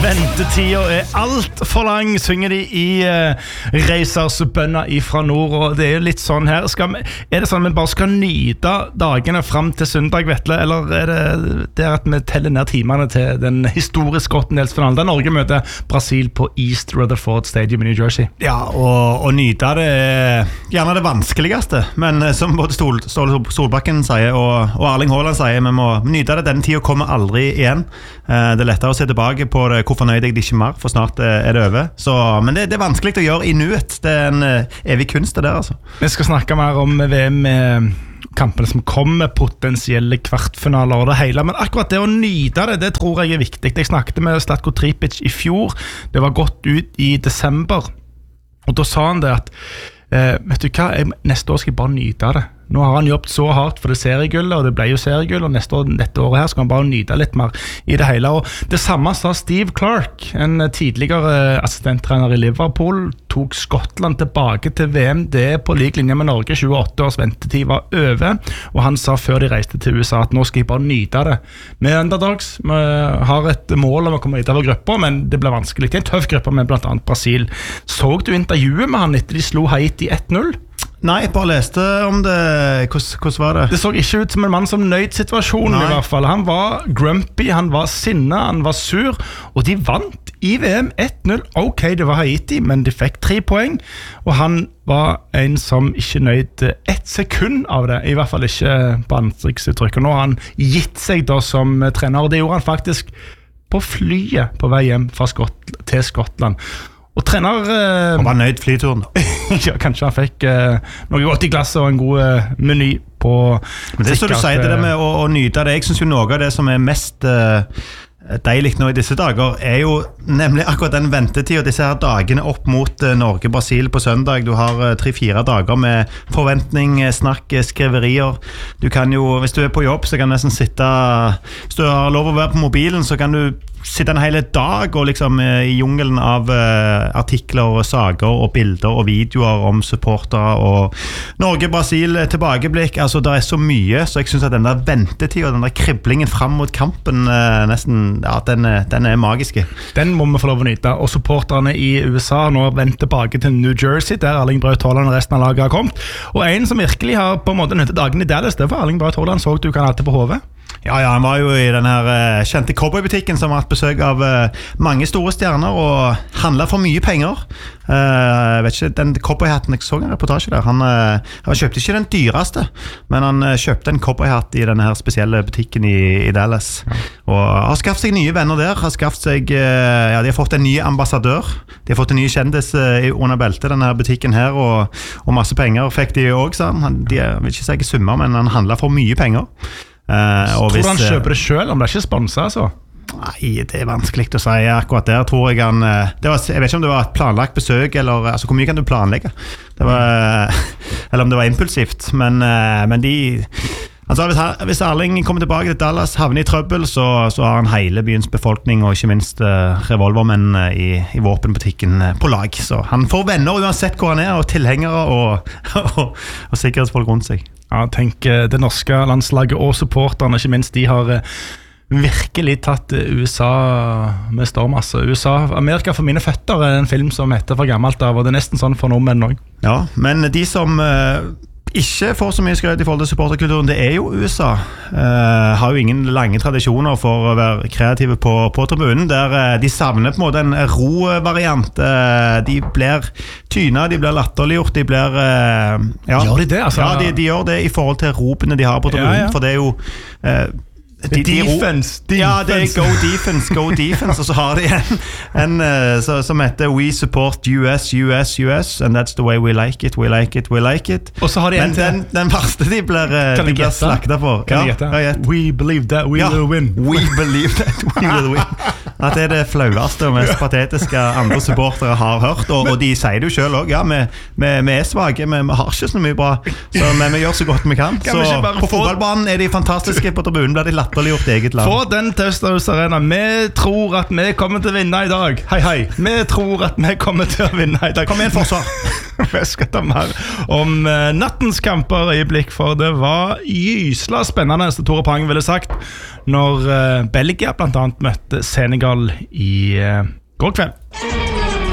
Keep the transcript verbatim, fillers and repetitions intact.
Ventetida er alt for lang, synger de i uh, Reisers bønna ifra nord, og det er jo litt sånn her. Skal vi, er det sånn at vi bare skal nyte dagene frem til søndag, Vetle, eller er det det at vi teller ned timene til den historiske åttendelsfinalen, der Norge møter Brasil på East Rutherford Stadium i New Jersey? Ja, og, og nyte det er gjerne det vanskeligste, men som både Stol, Ståle Solbakken sier og, og Erling Haaland sier, vi må nyte det, den tiden kommer aldri igjen. Uh, det er lettere å se tilbake på det, hvor fornøyd jeg det ikke mer, for snart er det over. Så, men det, det er vanskelig å gjøre i nuet. Det er en uh, evig kunst det der, altså. Vi skal snakke mer om V M-kampene som kommer, potensielle kvartfinaler og det hele, men akkurat det å nyte det, det tror jeg er viktig. Jeg snakket med Zlatko Tripic i fjor, det var gått ut i desember, og da sa han det at uh, vet du hva, jeg, neste år skal jeg bare nyte det. Nå har han jobbet så hardt for det seriegullet, og det ble jo seriegull, og neste år, dette året her skal han bare nyte litt mer i det hele. Og det samme sa Steve Clark, en tidligere assistenttrener i Liverpool, tok Skottland tilbake til V M. Det er på lik linje med Norge, tjueåtte års ventetid var over, og han sa før de reiste til U S A at nå skal jeg bare nyte det. Med underdogs, vi har et mål om å komme ut av grupper, men det ble vanskelig. Det er en tøff gruppe med blant annet Brasil. Så du intervjuet med han etter de slo Haiti ett null? Nei, jeg bare leste om det. Hvordan, hvordan var det? Det så ikke ut som en mann som nøyd situasjonen. Nei. I hvert fall. Han var grumpy, han var sinne, han var sur, og de vant i V M ett null. Ok, det var Haiti, men de fikk tre poeng, og han var en som ikke nøyd ett sekund av det, i hvert fall ikke på ansiktsuttrykk. Og nå har han gitt seg da som trener, og det gjorde han faktisk på flyet på vei hjem fra Skott- til Skottland. Og trener eh, Han var nøyd flyturen. Ja, kanskje han fikk eh, noe godt i glasset og en god eh, meny på. Men det er så du sier det der med å, å nyte det. Jeg synes jo noe av det som er mest eh, deilig nå i disse dager er jo nemlig akkurat den ventetid og disse her dagene opp mot eh, Norge-Brasil på søndag. Du har eh, tre-fire dager med forventning, snakk, skriverier. Du kan jo, hvis du er på jobb, så kan du nesten sitte, hvis du har lov å være på mobilen, så kan du sitte en hele dag og liksom i jungelen av uh, artikler og sager og bilder og videoer om supportere og Norge-Brasil tilbakeblikk. Altså det er så mye, så jeg synes at den der ventetiden og den der kriblingen frem mot kampen uh, nesten, ja, den, den er magiske. Den må vi få lov å nyte, og supporterne i U S A nå vendt tilbake til New Jersey, der Erling Braut Haaland og resten av laget har kommet, og en som virkelig har på en måte nødt dagen i Dallas, det var Erling Braut Haaland, så du kan alltid på hodet. Ja, ja, han var jo i den her uh, kjente cowboybutikken som har hatt besøk av uh, mange store stjerner og handlet for mye penger. Uh, vet ikke, den cowboyhatten, jeg så en reportasje der, han, uh, han kjøpte ikke den dyreste, men han uh, kjøpte en cowboyhatt i denne her spesielle butikken i, i Dallas. Ja. Og har skaffet seg nye venner der, har skaffet seg, uh, ja, de har fått en ny ambassadør, de har fått en ny kjendis uh, under beltet, denne her butikken her, og, og masse penger fikk de også, han, de vil ikke si summer, men han handlet for mye penger. Uh, tror du han kjøper det selv, om det er ikke sponset altså? Nei, det er vanskelig å si akkurat der, tror jeg han det var, jeg vet ikke om det var et planlagt besøk eller, altså hvor mye kan du planlegge det var, eller om det var impulsivt men, men de altså, hvis, hvis Erling kommer tilbake til Dallas, havner i trøbbel, så, så har han hele byens befolkning og ikke minst uh, revolvermenn i, i våpenbutikken på lag, så han får venner uansett hvor han er, og tilhengere og, og, og sikkerhetsfolk rundt seg. Ja, tenk det norske landslaget og supporterne, ikke minst, de har virkelig tatt U S A med storm, altså. U S A, Amerika for mine føtter er en film som heter For gammelt av, og det er nesten sånn for nordmenn også. Ja, men de som uh, ikke får så mye skrøt i forhold til supporterkulturen, det er jo U S A. Uh, har jo ingen lange tradisjoner for å være kreative på, på tribunen, der uh, de savner på en måte en ro-variant. Uh, de blir tyna, de blir latterliggjort, de blir uh, ja. Gjør de det? Altså? Ja, de, de gjør det i forhold til ropene de har på tribunen, ja, ja. For det er jo uh, De, de defense, defense. Ja, det er go defense, go defense. Og så har de en, en uh, så, som heter We support U S, U S, U S, and that's the way we like it, we like it, we like it. Og så har de en Men den, den verste de blir, uh, de blir slakta for. Kan jeg gjette? We believe that we ja. will win. We believe that we will win. At det er det flaueste og mest patetiske andre supportere har hørt, og, og de sier det jo selv også, ja, vi, vi, vi er svage, vi, vi har ikke så mye bra, så vi, vi gjør så godt vi kan. kan så på fotballbanen er de fantastiske, på tribunen blir de latterliggjort eget land. Få den til Østerhus Arena. Vi tror at vi kommer til å vinne i dag. Hei, hei. Vi tror at vi kommer til å vinne i dag. Kom igjen, forsvar. Vi skal ta mer om uh, nattens kamper i blikk, for det var gysla spennende, som Tore Pang ville sagt. når uh, Belgia blant annet møtte Senegal i uh, går kveld.